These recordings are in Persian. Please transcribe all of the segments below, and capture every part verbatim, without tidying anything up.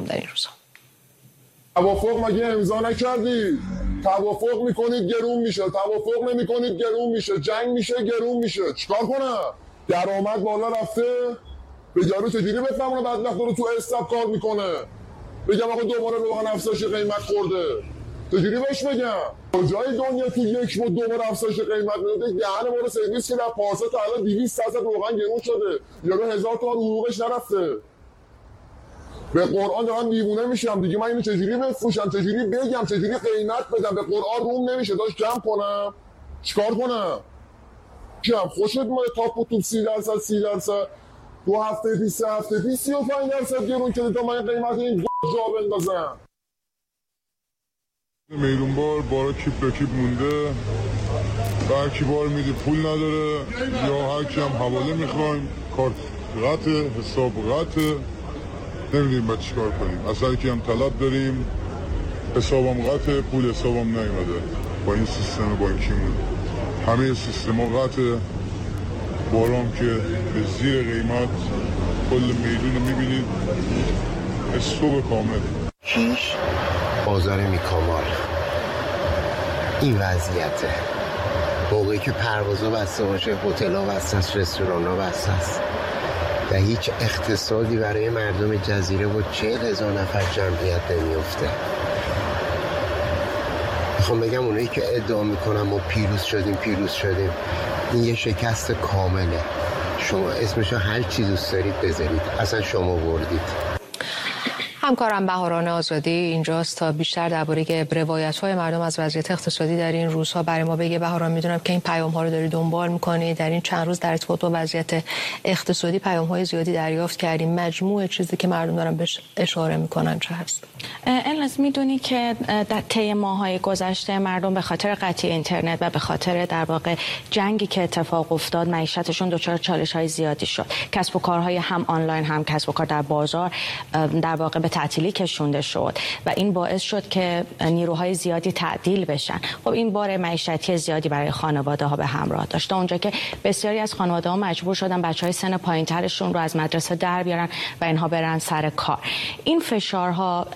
در این روزها. توافق مگه امضا نکردید؟ توافق میکنید گرون میشه، توافق نمیکنید گرون میشه، جنگ میشه گرون میشه. چیکار کنم؟ درآمد بالا رفته، به یارو چجوری بفهمونه بدبخت رو تو استاب کار میکنه؟ بگم آقا دوباره روغن افزایش قیمت خورده، چجوری بهش بگم؟ کجای دنیا تو یک ماه دوباره افزایش قیمت میده؟ دهن ما رو سرویس کرد، پارسا تا الان دویست درصد روغن گرون شده، یارو هزار تومان حقوقش نرفته. به قرآن دارم دیوونه میشم دیگه. من اینو چجوری بفروشم، چجوری بگم، چجوری قیمت بدم؟ به قرآن روم نمیشه. داشت کم کنم، چیکار کنم؟ کم خوشت ما تاپ و توپ سی درصد سی درصد دو هفته پیش سه هفته پیش سی و پنج درصد گرون کرده تا من قیمت این جا بندازم. میدون بار بارا کیپ به کیپ مونده، هر کی بار میده پول نداره، یا هر کی هم حواله میخوایم، کارت قطعه، حساب قطعه، نمیدونیم باید چیکار کنیم. اصلا کی هم طلب داریم، حسابم قطعه، پول حسابم نیومده با این سیستم بانکیمون. همه سیستم ها قطعه، بارام که به زیر قیمت، کل میدون رو میبینید استوب کامل. شیش بازار میکامال این وضعیته. موقعی که پروازا بسته باشه، هتل ها بسته است، رستوران ها بسته است و هیچ اقتصادی برای مردم جزیره و چهل هزار نفر جمعیت نمیفته. میخوام بگم اونایی که ادعا میکنن ما پیروز شدیم پیروز شدیم، این یه شکست کامله. شما اسمشو هر چی دوست دارید بذارید، اصلا شما بردید. همکارم بهاران آزادی اینجاست تا بیشتر درباره روایت‌های مردم از وضعیت اقتصادی در این روزها برای ما بگه. بهاران، میدونم که این پیام‌ها رو داری دنبال می‌کنی. در این چند روز در ارتباط با وضعیت اقتصادی پیام‌های زیادی دریافت کردیم. مجموع چیزی که مردم دارن بهش اشاره می‌کنن چه هست؟ الناس میدونی که در طی ماه‌های گذشته مردم به خاطر قطعی اینترنت و به خاطر در واقع جنگی که اتفاق افتاد معیشتشون دچار چالش‌های زیادی شد. کسب و کارهای هم آنلاین هم کسب و کار در بازار در واقع به تعطیلی کشونده شد و این باعث شد که نیروهای زیادی تعطیل بشن. خب این بار معیشتی زیادی برای خانواده‌ها به همراه داشت، اونجا که بسیاری از خانواده‌ها مجبور شدن بچه‌های سن پایین‌ترشون رو از مدرسه در بیارن و اینها برن سر کار. این فشارها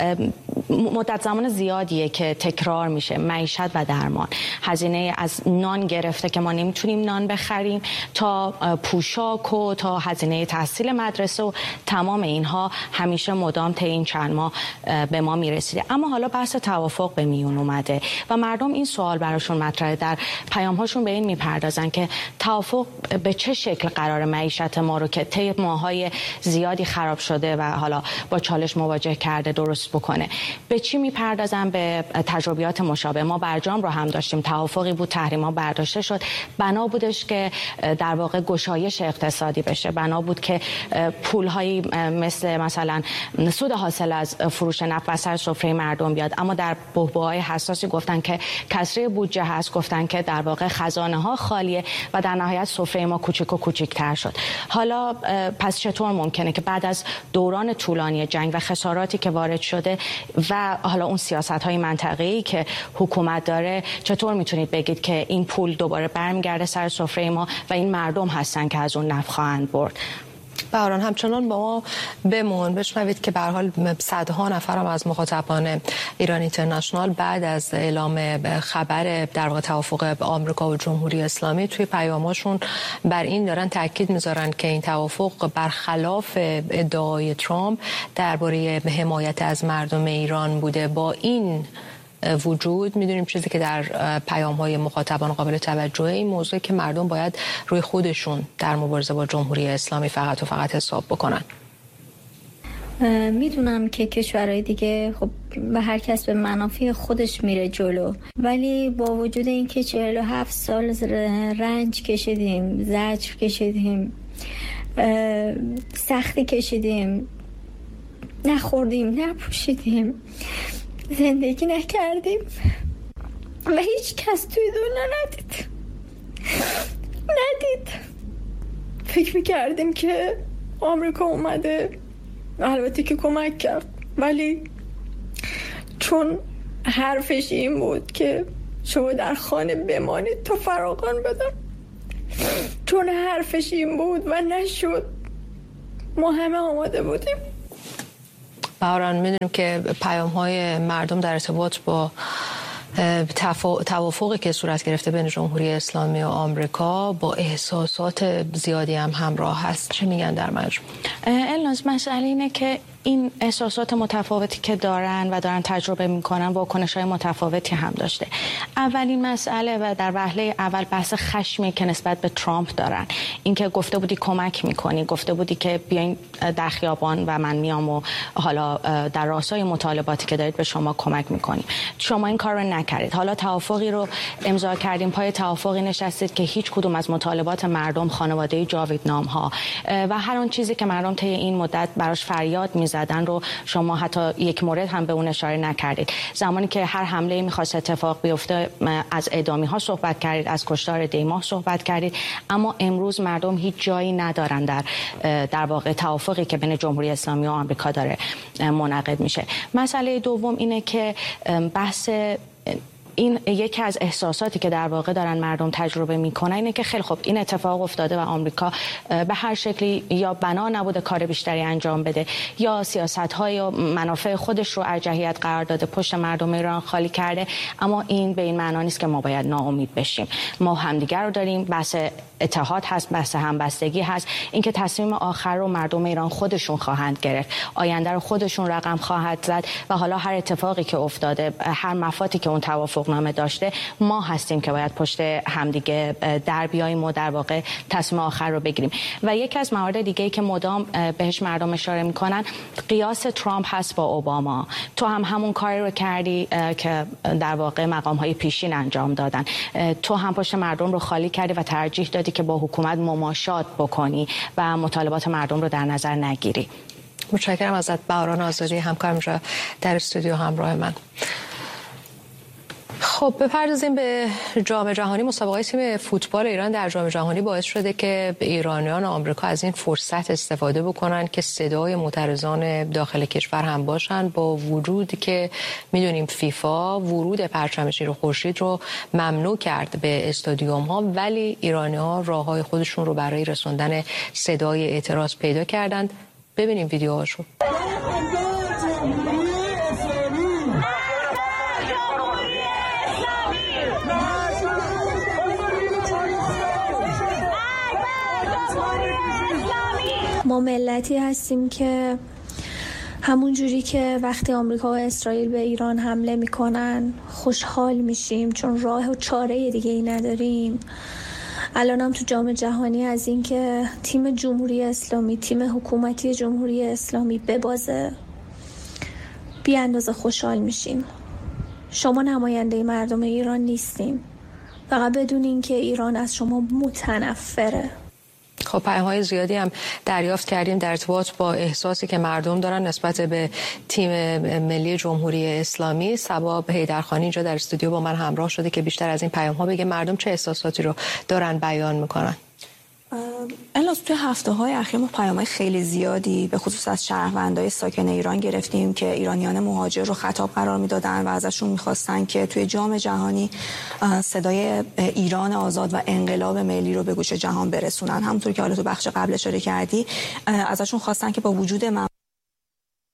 مدت زمان زیادیه که تکرار میشه. معیشت و درمان، هزینه از نان گرفته که ما نمیتونیم نان بخریم، تا پوشاک و تا هزینه تحصیل مدرسه و تمام اینها همیشه مدام طی این چند ماه به ما میرسیده. اما حالا بحث توافق به میون اومده و مردم این سوال براشون مطرحه. در پیام‌هاشون به این میپردازن که توافق به چه شکل قرار معیشت ما رو که طی ماه‌های زیادی خراب شده و حالا با چالش مواجه کرده درست بکنه. به چی میپردازن؟ به تجربیات مشابه. ما برجام رو هم داشتیم، توافقی بود، تحریم‌ها برداشته شد، بنا بودش که در واقع گشایش اقتصادی بشه، بنا بود که پول‌هایی مثل مثلا سود حاصل از فروش نفت بر سر سفره مردم بیاد. اما در بحبوح‌های حساسی گفتن که کسری بودجه هست، گفتن که در واقع خزانه‌ها خالیه و در نهایت سفره ما کوچیک و کوچیک‌تر شد. حالا پس چطور ممکنه که بعد از دوران طولانی جنگ و خساراتی که وارد شده و حالا اون سیاست‌های منطقه‌ای که حکومت داره، چطور میتونید بگید که این پول دوباره برمیگرده سر سفره ما و این مردم هستن که از اون نفع خواهند برد؟ بهاران، همچنان با ما بمون، بشنوید که به هر حال صدها نفرم از مخاطبان ایران اینترنشنال بعد از اعلام خبر در واقع توافق آمریکا و جمهوری اسلامی توی پیاماشون بر این دارن تاکید میذارن که این توافق برخلاف ادعای ترامپ درباره حمایت از مردم ایران بوده. با این وجود میدونیم چیزی که در پیام‌های مخاطبان قابل توجهه، این موضوع که مردم باید روی خودشون در مبارزه با جمهوری اسلامی فقط و فقط حساب بکنن. میدونم که کشورهای دیگه خب به هر کس به منافع خودش میره جلو، ولی با وجود این که چهل و هفت سال رنج کشیدیم، زجر کشیدیم، سختی کشیدیم، نخوردیم، نپوشیدیم، زندگی نکردیم و هیچ کس توی دنیا ندید ندید فکر میکردیم که آمریکا اومده، البته که کمک کرد، ولی چون حرفش این بود که شما در خانه بمانید تا فراغان بدم، چون حرفش این بود و نشد، ما همه آماده بودیم. بهاران، میدونیم که پیام‌های مردم در ارتباط با توافقی که صورت گرفته بین جمهوری اسلامی و آمریکا با احساسات زیادی هم همراه هست. چه میگن در مجموع؟ الناز، مسئله اینه که این احساسات متفاوتی که دارن و دارن تجربه میکنن واکنش‌های متفاوتی هم داشته. اولین مسئله و در وهله اول بحث خشمی که نسبت به ترامپ دارن، اینکه گفته بودی کمک میکنی، گفته بودی که بیاین در خیابان و من میام و حالا در راستای مطالباتی که دارید به شما کمک میکنیم، شما این کار رو نکردید. حالا توافقی رو امضا کردیم، پای توافقی نشستید که هیچ کدوم از مطالبات مردم، خانواده جاویدنام ها و هر اون چیزی که مردم طی این مدت براش فریاد می زدن رو شما حتی یک مورد هم به اون اشاره نکردید. زمانی که هر حمله می‌خواست اتفاق بیفته از اعدامی ها صحبت کردید، از کشتار دیماه صحبت کردید، اما امروز مردم هیچ جایی ندارن در در واقع توافقی که بین جمهوری اسلامی و آمریکا داره منعقد میشه. مسئله دوم اینه که بحث این یکی از احساساتی که در واقع دارن مردم تجربه میکنن اینه که خیلی خوب این اتفاق افتاده و آمریکا به هر شکلی یا بنا نبوده کار بیشتری انجام بده یا سیاست‌های و منافع خودش رو ارجحیت قرار داده، پشت مردم ایران خالی کرده، اما این به این معنا نیست که ما باید ناامید بشیم. ما همدیگر رو داریم، بحث اتحاد هست، بحث همبستگی هست، اینکه تصمیم آخر رو مردم ایران خودشون خواهند گرفت، آینده رو خودشون رقم خواهد زد و حالا هر اتفاقی که افتاده، هر مفادی که اون توافق نامه داشته، ما هستیم که باید پشت همدیگه در بیاییم و در واقع تصمیم آخر رو بگیریم. و یکی از موارد دیگه‌ای که مدام بهش مردم اشاره میکنن قیاس ترامپ هست با اوباما. تو هم همون کاری رو کردی که در واقع مقام‌های پیشین انجام دادن، تو هم پشت مردم رو خالی کردی و ترجیح دادی که با حکومت مماشات بکنی و مطالبات مردم رو در نظر نگیری. متشکرم ازت بهاران آزادی، همکارم را در استودیو همراه من. خب بپردازیم به جام جهانی. مسابقه تیم فوتبال ایران در جام جهانی باعث شده که ایرانیان و آمریکا از این فرصت استفاده بکنن که صدای معترضان داخل کشور هم باشن، با وجودی که میدونیم فیفا ورود پرچم شیر و خورشید رو ممنوع کرد به استادیوم ها، ولی ایرانی‌ها راههای خودشون رو برای رسوندن صدای اعتراض پیدا کردند. ببینیم ویدیوهاشو. ما ملتی هستیم که همون جوری که وقتی آمریکا و اسرائیل به ایران حمله میکنن خوشحال میشیم چون راه و چاره دیگه ای نداریم، الان هم تو جام جهانی از این که تیم جمهوری اسلامی، تیم حکومتی جمهوری اسلامی ببازه بی اندازه خوشحال میشیم. شما نماینده مردم ایران نیستیم، فقط بدونین که ایران از شما متنفره. خب پیام‌های زیادی هم دریافت کردیم در ارتباط با احساسی که مردم دارن نسبت به تیم ملی جمهوری اسلامی. صبا حیدرخانی اینجا در استودیو با من همراه شده که بیشتر از این پیام‌ها بگه مردم چه احساساتی رو دارن بیان میکنن. الان توی هفته‌های اخیر ما پیام‌های خیلی زیادی به خصوص از شهروندای ساکن ایران گرفتیم که ایرانیان مهاجر رو خطاب قرار میدادن و ازشون می‌خواستن که توی جام جهانی صدای ایران آزاد و انقلاب ملی رو به گوش جهان برسونن. همونطور که حالا تو بخش قبل اشاره کردی ازشون خواستن که با وجود